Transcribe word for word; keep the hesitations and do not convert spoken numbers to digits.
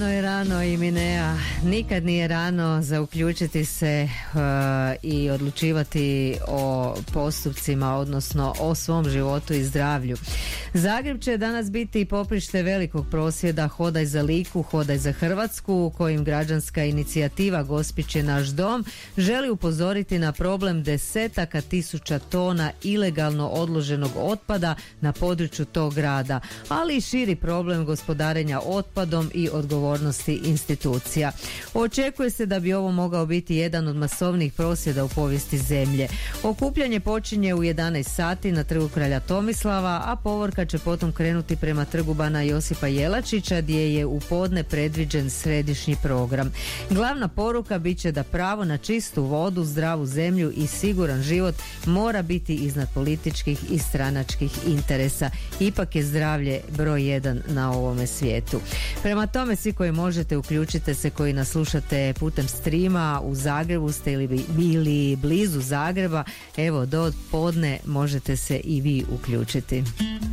Rano je rano i Minea, nikad nije rano za uključiti se uh, i odlučivati o postupcima, odnosno o svom životu i zdravlju. Zagreb će danas biti poprište velikog prosvjeda Hodaj za Liku, Hodaj za Hrvatsku, kojim građanska inicijativa Gospić je naš dom želi upozoriti na problem desetaka tisuća tona ilegalno odloženog otpada na području tog grada, ali i širi problem gospodarenja otpadom i odgovornosti institucija. Očekuje se da bi ovo mogao biti jedan od masovnih prosvjeda u povijesti zemlje. Okupljanje počinje u jedanaest sati na Trgu kralja Tomislava, a povorka će potom krenuti prema Trgu bana Josipa Jelačića, gdje je u podne predviđen središnji program. Glavna poruka bit će da pravo na čistu vodu, zdravu zemlju i siguran život mora biti iznad političkih i stranačkih interesa. Ipak je zdravlje broj jedan na ovome svijetu. Prema tome, svi koji možete, uključite se, koji nas slušate putem streama u Zagrebu ste ili bili blizu Zagreba, evo do podne možete se i vi uključiti.